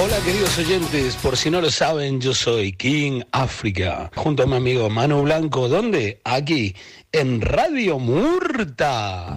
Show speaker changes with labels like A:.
A: Hola queridos oyentes, por si no lo saben, yo soy King África, junto a mi amigo Manu Blanco. ¿Dónde? Aquí, en Radio Murta.